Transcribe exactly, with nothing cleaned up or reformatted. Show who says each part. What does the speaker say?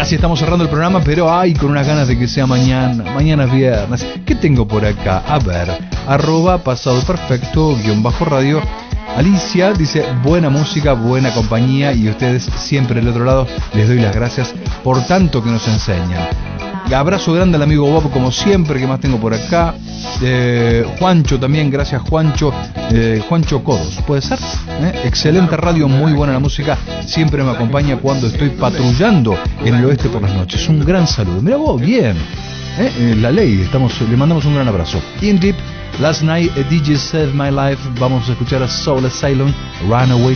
Speaker 1: Casi estamos cerrando el programa, pero ay, con unas ganas de que sea mañana. Mañana es viernes. ¿Qué tengo por acá? A ver, arroba pasado perfecto, guión bajo radio. Alicia dice, buena música, buena compañía y ustedes siempre del otro lado. Les doy las gracias por tanto que nos enseñan. Abrazo grande al amigo Bob, como siempre. ¿Qué más tengo por acá? Eh, Juancho también, gracias Juancho. Eh, Juancho Codos, ¿puede ser? ¿Eh? Excelente radio, muy buena la música. Siempre me acompaña cuando estoy patrullando en el oeste por las noches. Un gran saludo. Mira vos, bien. ¿Eh? Eh, la ley, estamos, le mandamos un gran abrazo. In Deep, Last Night a D J Saved My Life. Vamos a escuchar a Soul Asylum, Runaway